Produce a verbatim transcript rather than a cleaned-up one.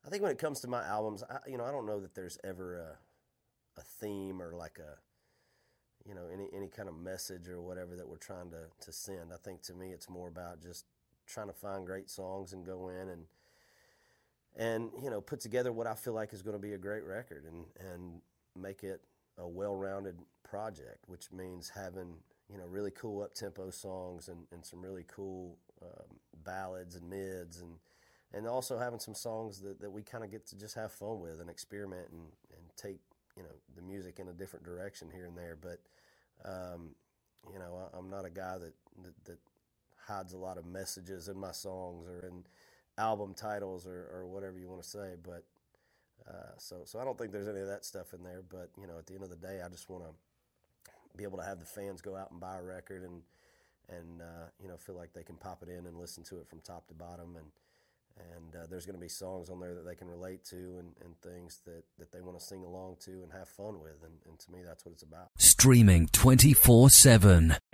I think when it comes to my albums, I, you know, I don't know that there's ever a a theme or like a, you know, any any kind of message or whatever that we're trying to to send. I think to me it's more about just trying to find great songs and go in and and you know put together what I feel like is going to be a great record and and make it a well-rounded project, which means having you know really cool up-tempo songs and, and some really cool um, ballads and mids and and also having some songs that, that we kind of get to just have fun with and experiment and, and take you know the music in a different direction here and there. But um, you know I, I'm not a guy that, that that hides a lot of messages in my songs or in album titles or, or whatever you want to say. But uh, so so I don't think there's any of that stuff in there. But you know at the end of the day, I just want to be able to have the fans go out and buy a record and and uh, you know feel like they can pop it in and listen to it from top to bottom, and and uh, there's going to be songs on there that they can relate to and, and things that, that they want to sing along to and have fun with, and, and to me that's what it's about. Streaming twenty-four seven.